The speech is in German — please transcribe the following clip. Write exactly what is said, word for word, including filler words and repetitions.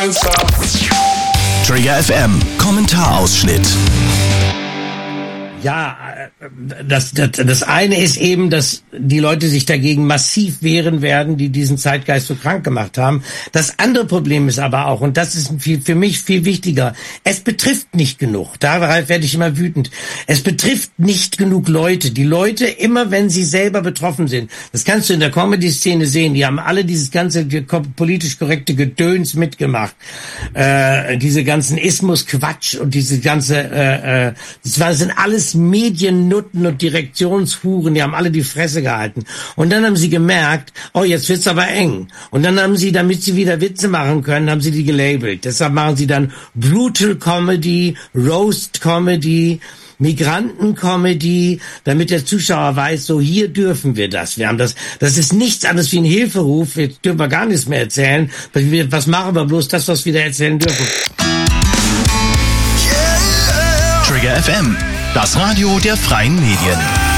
Trigger F M, Kommentarausschnitt. Ja, das, das, das eine ist eben, dass die Leute sich dagegen massiv wehren werden, die diesen Zeitgeist so krank gemacht haben. Das andere Problem ist aber auch, und das ist viel, für mich viel wichtiger, es betrifft nicht genug. Darauf werde ich immer wütend. Es betrifft nicht genug Leute. Die Leute, immer wenn sie selber betroffen sind, das kannst du in der Comedy-Szene sehen, die haben alle dieses ganze politisch korrekte Gedöns mitgemacht. Äh, diese ganzen Ismus-Quatsch und diese ganze, äh, äh, das war, das sind alles Mediennutten und Direktionshuren, die haben alle die Fresse gehalten. Und dann haben sie gemerkt, oh, jetzt wird's aber eng. Und dann haben sie, damit sie wieder Witze machen können, haben sie die gelabelt. Deshalb machen sie dann Brutal Comedy, Roast Comedy, Migranten-Comedy, damit der Zuschauer weiß, so hier dürfen wir das. Wir haben das, das ist nichts anderes wie ein Hilferuf. Jetzt dürfen wir gar nichts mehr erzählen. Was machen wir bloß das, was wir da erzählen dürfen? Trigger F M, das Radio der freien Medien.